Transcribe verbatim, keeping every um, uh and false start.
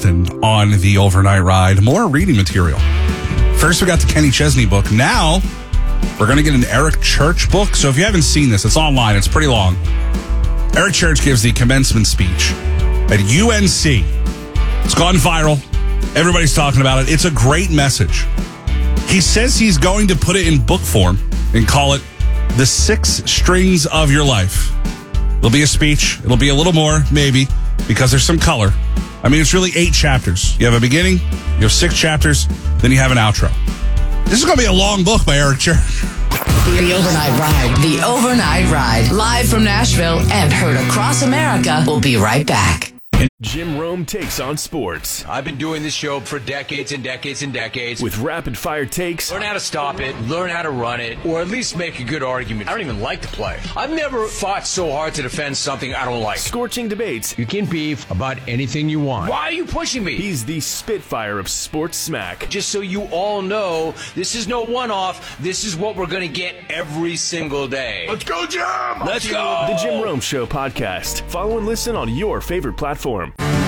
Boston on the overnight ride. More reading material. First, we got the Kenny Chesney book. Now, we're going to get an Eric Church book. So if you haven't seen this, it's online. It's pretty long. Eric Church gives the commencement speech at U N C. It's gone viral. Everybody's talking about it. It's a great message. He says he's going to put it in book form and call it The Six Strings of Your Life. It'll be a speech. It'll be a little more, maybe, because there's some color. I mean, it's really eight chapters. You have a beginning, you have six chapters, then you have an outro. This is going to be a long book by Eric Church. The Overnight Ride. The Overnight Ride. Live from Nashville and heard across America. We'll be right back. Jim Rome takes on sports. I've been doing this show for decades and decades and decades. With rapid-fire takes. Learn how to stop it, learn how to run it, or at least make a good argument. I don't even like to play. I've never fought so hard to defend something I don't like. Scorching debates. You can beef about anything you want. Why are you pushing me? He's the Spitfire of sports smack. Just so you all know, this is no one-off. This is what we're going to get every single day. Let's go, Jim! Let's go! The Jim Rome Show podcast. Follow and listen on your favorite platform.